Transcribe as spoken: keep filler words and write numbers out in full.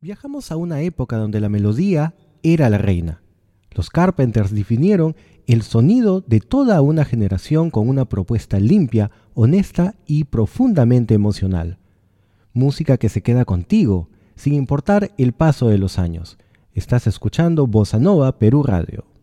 Viajamos a una época donde la melodía era la reina. Los Carpenters definieron el sonido de toda una generación con una propuesta limpia, honesta y profundamente emocional. Música que se queda contigo, sin importar el paso de los años. Estás escuchando Bossa Nova Perú Radio.